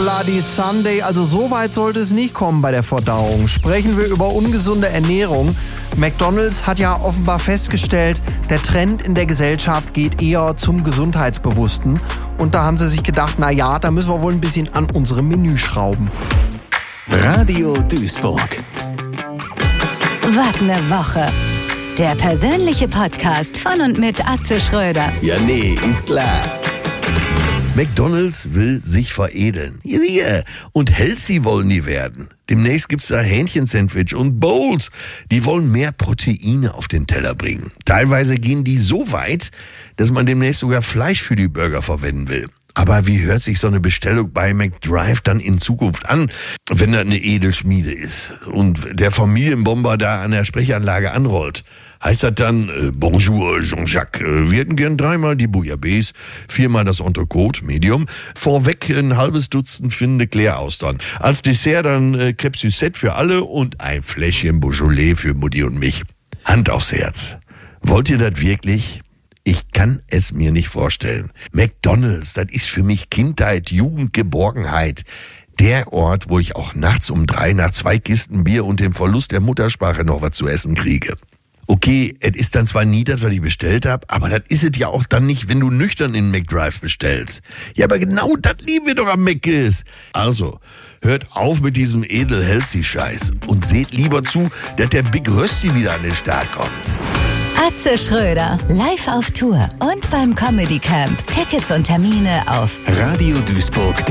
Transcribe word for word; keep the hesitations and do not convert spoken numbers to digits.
Bloody Sunday. Also so weit sollte es nicht kommen bei der Verdauung. Sprechen wir über ungesunde Ernährung. McDonald's hat ja offenbar festgestellt, der Trend in der Gesellschaft geht eher zum Gesundheitsbewussten. Und da haben sie sich gedacht, na ja, da müssen wir wohl ein bisschen an unserem Menü schrauben. Radio Duisburg. Was ne Woche. Der persönliche Podcast von und mit Atze Schröder. Ja, nee, ist klar. McDonald's will sich veredeln. Yeah. Und healthy wollen die werden. Demnächst gibt's da Hähnchensandwich und Bowls. Die wollen mehr Proteine auf den Teller bringen. Teilweise gehen die so weit, dass man demnächst sogar Fleisch für die Burger verwenden will. Aber wie hört sich so eine Bestellung bei McDrive dann in Zukunft an, wenn das eine Edelschmiede ist und der Familienbomber da an der Sprechanlage anrollt? Heißt das dann, äh, Bonjour Jean-Jacques, äh, wir hätten gern dreimal die Bouillabaisse, viermal das Entrecote, Medium, vorweg ein halbes Dutzend findende Kläraustern. Als Dessert dann äh, Crêpe Suzette für alle und ein Fläschchen Beaujolais für Mutti und mich. Hand aufs Herz. Wollt ihr das wirklich? Ich kann es mir nicht vorstellen. McDonald's, das ist für mich Kindheit, Jugend, Geborgenheit. Der Ort, wo ich auch nachts um drei nach zwei Kisten Bier und dem Verlust der Muttersprache noch was zu essen kriege. Okay, es ist dann zwar nie das, was ich bestellt habe, aber das ist es ja auch dann nicht, wenn du nüchtern in McDrive bestellst. Ja, aber genau das lieben wir doch am Mc's. Also, hört auf mit diesem edel-healthy-Scheiß und seht lieber zu, dass der Big Rösti wieder an den Start kommt. Atze Schröder, live auf Tour und beim Comedy Camp. Tickets und Termine auf Radio Duisburg.